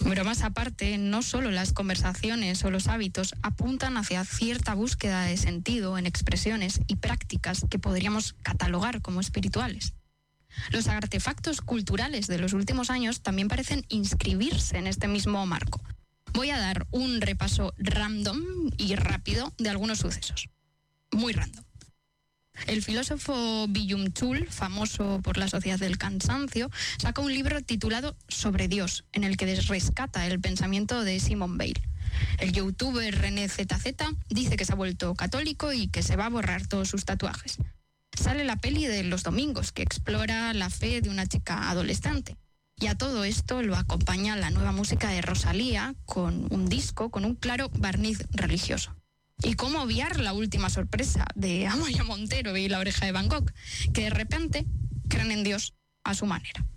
Bromas aparte, no solo las conversaciones o los hábitos apuntan hacia cierta búsqueda de sentido en expresiones y prácticas que podríamos catalogar como espirituales. Los artefactos culturales de los últimos años también parecen inscribirse en este mismo marco. Voy a dar un repaso random y rápido de algunos sucesos. Muy random. El filósofo Byung-Chul, famoso por la Sociedad del Cansancio, saca un libro titulado Sobre Dios, en el que rescata el pensamiento de Simone Weil. El youtuber René ZZ dice que se ha vuelto católico y que se va a borrar todos sus tatuajes. Sale la peli de Los Domingos, que explora la fe de una chica adolescente. Y a todo esto lo acompaña la nueva música de Rosalía con un disco con un claro barniz religioso. ¿Y cómo obviar la última sorpresa de Amaia Montero y La Oreja de Van Gogh? Que de repente creen en Dios a su manera.